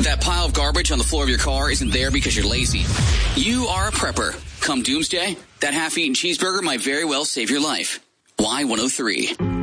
That pile of garbage on the floor of your car isn't there because you're lazy. You are a prepper. Come doomsday, that half-eaten cheeseburger might very well save your life. Y103.